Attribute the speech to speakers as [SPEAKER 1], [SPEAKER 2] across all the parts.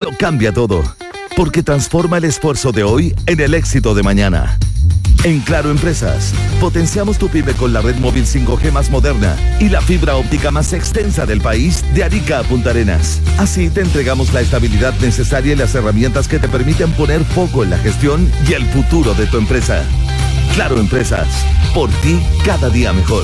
[SPEAKER 1] lo cambia todo, porque transforma el esfuerzo de hoy en el éxito de mañana. En Claro Empresas, potenciamos tu pyme con la red móvil 5G más moderna y la fibra óptica más extensa del país, de Arica a Punta Arenas. Así te entregamos la estabilidad necesaria y las herramientas que te permiten poner foco en la gestión y el futuro de tu empresa. Claro Empresas, por ti cada día mejor.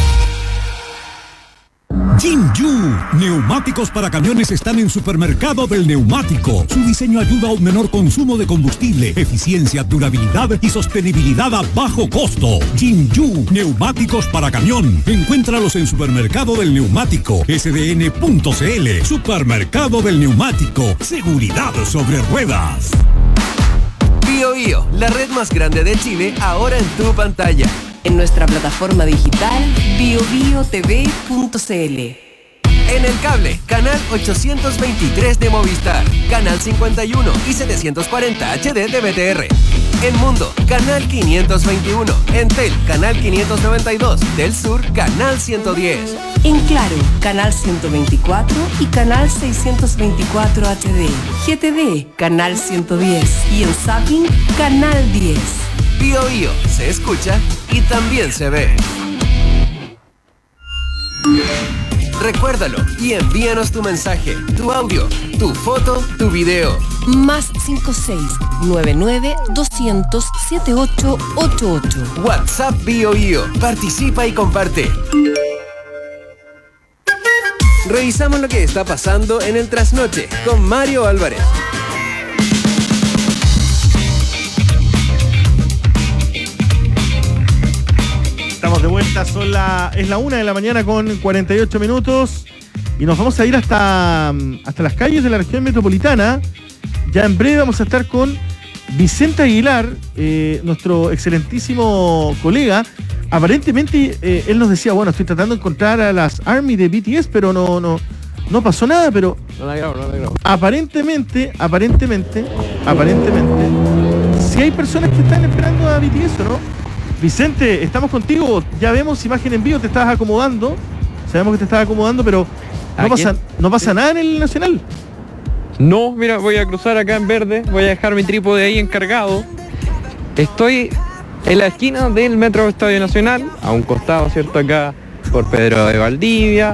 [SPEAKER 2] Jinju, neumáticos para camiones están en Supermercado del Neumático. Su diseño ayuda a un menor consumo de combustible, eficiencia, durabilidad y sostenibilidad a bajo costo. Jinju, neumáticos para camión. Encuéntralos en Supermercado del Neumático, sdn.cl. Supermercado del Neumático, seguridad sobre ruedas.
[SPEAKER 3] BioBio, la red más grande de Chile, ahora en tu pantalla.
[SPEAKER 4] En nuestra plataforma digital biobiotv.cl.
[SPEAKER 3] En el cable, canal 823 de Movistar, canal 51 y 740 HD de BTR. En Mundo, canal 521. En Tel, canal 592. Del Sur, canal 110.
[SPEAKER 4] En Claro, canal 124 y canal 624 HD. GTD, canal 110. Y en Zapping, canal 10.
[SPEAKER 3] BioBio, se escucha y también se ve. Recuérdalo y envíanos tu mensaje, tu audio, tu foto, tu video.
[SPEAKER 4] Más 56-99-200-7888.
[SPEAKER 3] WhatsApp BioBio. Participa y comparte. Revisamos lo que está pasando en el trasnoche con Mario Álvarez.
[SPEAKER 5] Estamos de vuelta, es la 1 de la mañana con 48 minutos y nos vamos a ir hasta las calles de la región metropolitana. Ya en breve vamos a estar con Vicente Aguilar, nuestro excelentísimo colega. Aparentemente él nos decía, bueno, estoy tratando de encontrar a las ARMY de BTS, pero no pasó nada, pero
[SPEAKER 6] no la grabo.
[SPEAKER 5] Aparentemente, si hay personas que están esperando a BTS, ¿o no? Vicente, estamos contigo, ya vemos imagen en vivo, te estabas acomodando, sabemos que te estabas acomodando, pero no pasa nada en el Nacional.
[SPEAKER 6] No, mira, voy a cruzar acá en verde, voy a dejar mi trípode ahí encargado. Estoy en la esquina del Metro Estadio Nacional, a un costado, ¿cierto? Acá por Pedro de Valdivia,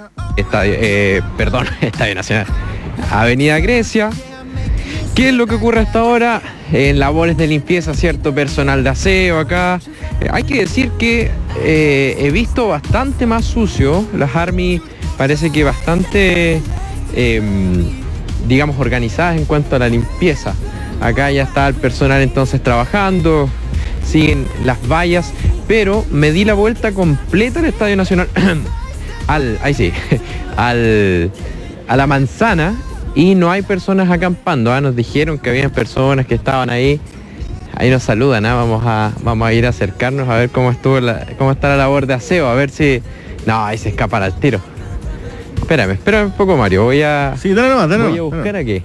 [SPEAKER 6] Estadio Nacional, Avenida Grecia. ¿Qué es lo que ocurre hasta ahora? En labores de limpieza, ¿cierto? Personal de aseo acá. Hay que decir que he visto bastante más sucio. Las ARMY parece que bastante, digamos, organizadas en cuanto a la limpieza. Acá ya está el personal entonces trabajando, siguen las vallas, pero me di la vuelta completa al Estadio Nacional, a la manzana, y no hay personas acampando. Nos dijeron que había personas que estaban ahí. Ahí nos saludan, vamos a ir a acercarnos a ver cómo está la labor de aseo, a ver si... No, ahí se escapan al tiro. Espérame un poco, Mario, voy a buscar aquí.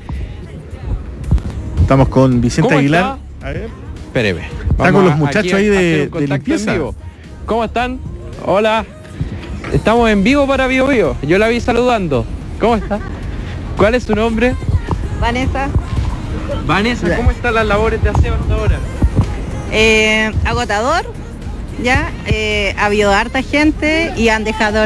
[SPEAKER 5] Estamos con Vicente Aguilar.
[SPEAKER 6] Está? A ver. Espéreme.
[SPEAKER 5] Está con los muchachos ahí de limpieza.
[SPEAKER 6] ¿Cómo están? Hola. Estamos en vivo para BioBio. Yo la vi saludando. ¿Cómo está? ¿Cuál es su nombre?
[SPEAKER 7] Vanessa.
[SPEAKER 6] Vanessa, ¿cómo están las labores de aseo hasta ahora?
[SPEAKER 7] Agotador, ya, ha habido harta gente y han dejado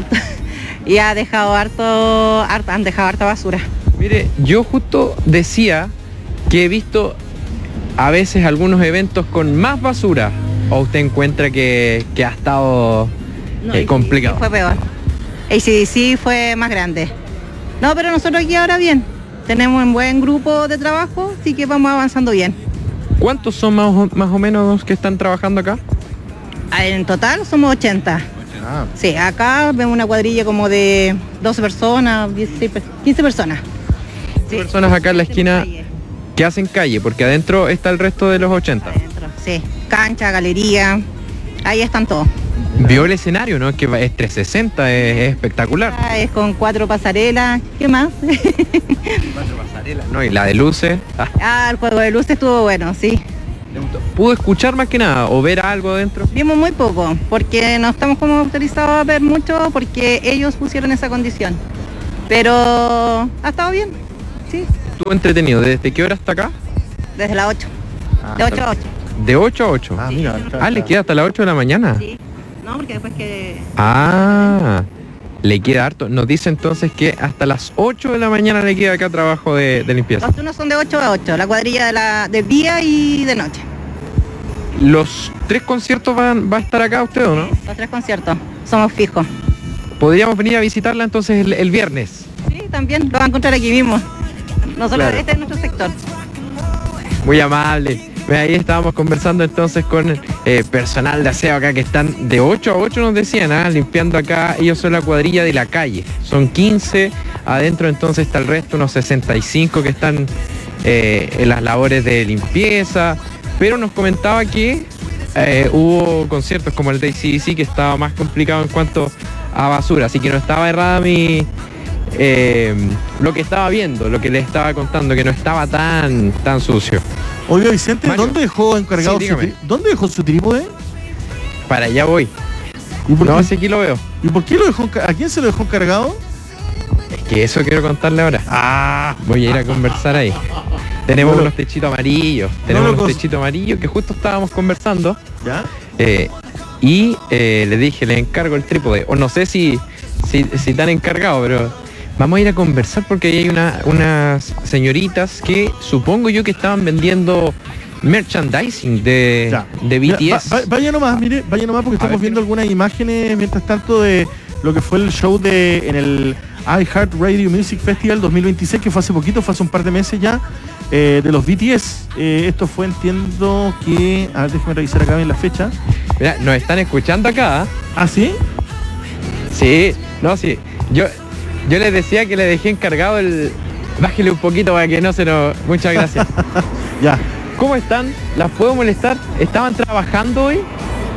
[SPEAKER 7] harta basura.
[SPEAKER 6] Mire, yo justo decía que he visto a veces algunos eventos con más basura, o usted encuentra que ha estado complicado.
[SPEAKER 7] Sí, fue peor. ACDC fue más grande. No, pero nosotros aquí ahora bien. Tenemos un buen grupo de trabajo, así que vamos avanzando bien.
[SPEAKER 6] ¿Cuántos son más o menos que están trabajando acá?
[SPEAKER 7] En total somos 80. Sí, acá vemos una cuadrilla como de 12 personas, 16, 15 personas.
[SPEAKER 6] 15 personas acá en la esquina que hacen calle, porque adentro está el resto de los 80.
[SPEAKER 7] Adentro, sí, cancha, galería, ahí están todos.
[SPEAKER 6] Vio el escenario, ¿no? Que es 360, es espectacular.
[SPEAKER 7] Es con 4 pasarelas, ¿qué más?
[SPEAKER 6] 4 pasarelas, ¿no? Y la de luces.
[SPEAKER 7] El juego de luces estuvo bueno, sí.
[SPEAKER 6] ¿Pudo escuchar más que nada o ver algo adentro?
[SPEAKER 7] Vimos muy poco, porque no estamos como autorizados a ver mucho, porque ellos pusieron esa condición. Pero ha estado bien, sí.
[SPEAKER 6] estuvo entretenido. ¿Desde qué hora hasta acá?
[SPEAKER 7] Desde las 8. De 8 a 8.
[SPEAKER 6] De 8 a 8.
[SPEAKER 5] Ah, mira.
[SPEAKER 6] Le queda hasta las 8 de la mañana.
[SPEAKER 7] Sí. No, porque después que...
[SPEAKER 6] Le queda harto. Nos dice entonces que hasta las 8 de la mañana le queda acá trabajo de limpieza.
[SPEAKER 7] Los turnos son de 8 a 8, la cuadrilla de día y de noche.
[SPEAKER 6] ¿Los 3 conciertos va a estar acá usted o no?
[SPEAKER 7] Los 3 conciertos, somos fijos.
[SPEAKER 6] ¿Podríamos venir a visitarla entonces el viernes?
[SPEAKER 7] Sí, también, lo van a encontrar aquí mismo. Nosotros,
[SPEAKER 6] Claro.
[SPEAKER 7] Este es nuestro sector.
[SPEAKER 6] Muy amable. Ahí estábamos conversando entonces con personal de aseo acá que están de 8 a 8 nos decían, limpiando acá. Ellos son la cuadrilla de la calle. Son 15, adentro entonces está el resto, unos 65 que están en las labores de limpieza. Pero nos comentaba que hubo conciertos como el de AC/DC que estaba más complicado en cuanto a basura. Así que no estaba errada lo que estaba viendo, lo que le estaba contando, que no estaba tan sucio.
[SPEAKER 5] Oiga, Vicente,
[SPEAKER 6] Mario.
[SPEAKER 5] ¿dónde dejó encargado
[SPEAKER 6] Sí, dígame.
[SPEAKER 5] ¿Dónde dejó su trípode?
[SPEAKER 6] Para allá voy.
[SPEAKER 5] ¿Y por,
[SPEAKER 6] No,
[SPEAKER 5] qué,
[SPEAKER 6] si aquí lo veo.
[SPEAKER 5] ¿Y por qué lo dejó? ¿A quién se lo dejó encargado?
[SPEAKER 6] Es que eso quiero contarle ahora. Voy a ir a conversar ahí. Tenemos
[SPEAKER 5] No lo-
[SPEAKER 6] unos techitos amarillos. Que justo estábamos conversando.
[SPEAKER 5] ¿Ya?
[SPEAKER 6] Y le dije, le encargo el trípode. O no sé si tan encargado, pero vamos a ir a conversar porque ahí hay unas señoritas que supongo yo que estaban vendiendo merchandising de
[SPEAKER 5] Mira,
[SPEAKER 6] BTS.
[SPEAKER 5] vaya nomás, mire, vaya nomás porque estamos viendo algunas imágenes mientras tanto de lo que fue el show en el iHeartRadio Music Festival 2026, que fue hace poquito, fue hace un par de meses ya, de los BTS. Esto fue, entiendo que... A ver, déjeme revisar acá bien la fecha.
[SPEAKER 6] Mira, nos están escuchando acá.
[SPEAKER 5] ¿Ah, sí?
[SPEAKER 6] Sí, no, sí. Yo les decía que le dejé encargado el... Bájele un poquito para que no se nos... Muchas gracias.
[SPEAKER 5] Ya.
[SPEAKER 6] ¿Cómo están? ¿Las puedo molestar? ¿Estaban trabajando hoy?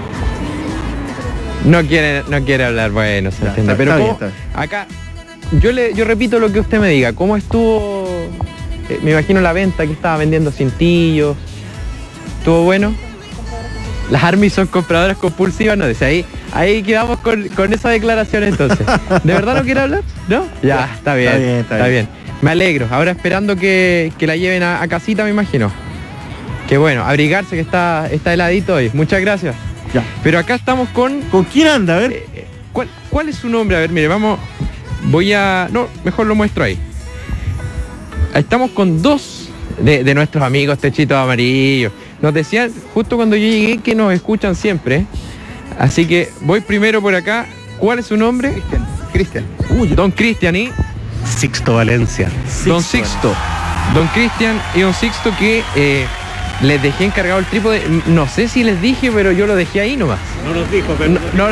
[SPEAKER 6] No quiere hablar, bueno, se entiende.
[SPEAKER 5] está
[SPEAKER 6] Pero
[SPEAKER 5] bien,
[SPEAKER 6] ¿cómo?
[SPEAKER 5] está bien.
[SPEAKER 6] Acá, yo repito lo que usted me diga. ¿Cómo estuvo? Me imagino la venta que estaba vendiendo cintillos. ¿Estuvo bueno? Las ARMY son compradoras compulsivas, no, dice ahí quedamos con esa declaración entonces. ¿De verdad no quiere hablar? ¿No? Ya, está bien. Está bien. Me alegro. Ahora esperando que la lleven a casita, me imagino. Que bueno, abrigarse que está heladito hoy. Muchas gracias.
[SPEAKER 5] Ya.
[SPEAKER 6] Pero acá estamos con...
[SPEAKER 5] ¿Con quién anda? A ver.
[SPEAKER 6] ¿Cuál es su nombre? A ver, mire, no, mejor lo muestro ahí. Estamos con dos de nuestros amigos techitos amarillos. Nos decían justo cuando yo llegué que nos escuchan siempre. Así que voy primero por acá. ¿Cuál es su nombre?
[SPEAKER 8] Cristian.
[SPEAKER 6] Don Cristian y...
[SPEAKER 8] Sixto Valencia.
[SPEAKER 6] Don Sixto. Don Cristian y Don Sixto que les dejé encargado el trípode. No sé si les dije, pero yo lo dejé ahí nomás.
[SPEAKER 8] No nos dijo, pero
[SPEAKER 6] No.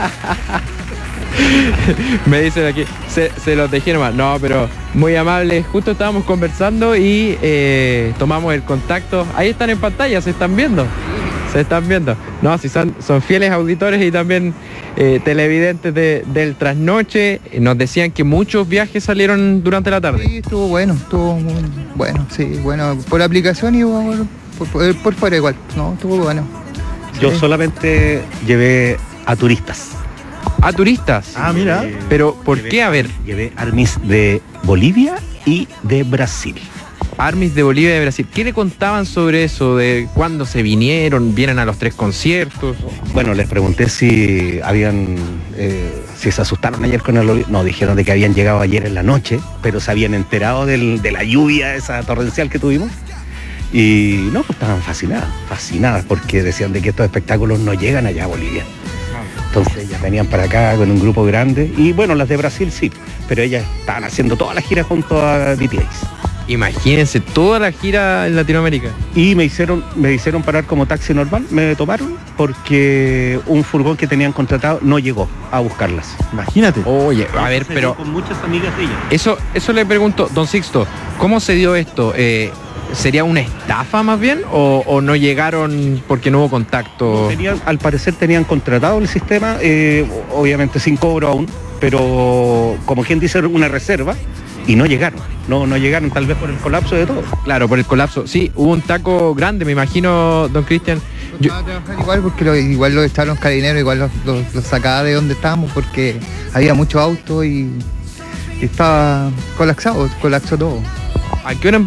[SPEAKER 6] Me dicen aquí, se los dejé nomás. No, pero muy amable. Justo estábamos conversando y tomamos el contacto. Ahí están en pantalla, se están viendo. No, si son fieles auditores y también televidentes del trasnoche. Nos decían que muchos viajes salieron durante la tarde.
[SPEAKER 8] sí, estuvo muy bueno, sí, bueno, por aplicación y por fuera igual, no, estuvo bueno.
[SPEAKER 9] Yo solamente llevé a turistas.
[SPEAKER 6] ¿A turistas?
[SPEAKER 5] Ah, mira.
[SPEAKER 6] Pero ¿por qué? A ver,
[SPEAKER 9] Llevé ARMYs de Bolivia y de Brasil.
[SPEAKER 6] ARMYs de Bolivia y de Brasil. ¿Qué le contaban sobre eso? ¿De cuándo se vienen a los 3 conciertos?
[SPEAKER 9] Bueno, les pregunté si si se asustaron ayer con el... No, dijeron de que habían llegado ayer en la noche, pero se habían enterado de la lluvia esa torrencial que tuvimos. Y no, pues estaban fascinadas, porque decían de que estos espectáculos no llegan allá a Bolivia. Entonces ellas venían para acá con un grupo grande. Y bueno, las de Brasil sí, pero ellas estaban haciendo toda la gira junto a BTS.
[SPEAKER 6] Imagínense toda la gira en Latinoamérica.
[SPEAKER 9] Y me hicieron parar como taxi normal, me tomaron porque un furgón que tenían contratado no llegó a buscarlas.
[SPEAKER 5] Imagínate.
[SPEAKER 6] Oye, a ver, pero
[SPEAKER 9] Con muchas amigas de ellas.
[SPEAKER 6] eso le pregunto, don Sixto, ¿cómo se dio esto? ¿Sería una estafa más bien? ¿O no llegaron porque no hubo contacto?
[SPEAKER 9] Al parecer tenían contratado el sistema, obviamente sin cobro aún, pero como quien dice, una reserva, y no llegaron. No llegaron, tal vez por el colapso de todo.
[SPEAKER 6] Claro, por el colapso. Sí, hubo un taco grande, me imagino, don Cristian.
[SPEAKER 8] Estaba trabajando igual porque igual los estaban los carabineros, igual los sacaba de donde estábamos porque había mucho auto y estaba colapsó todo.
[SPEAKER 6] ¿A qué hora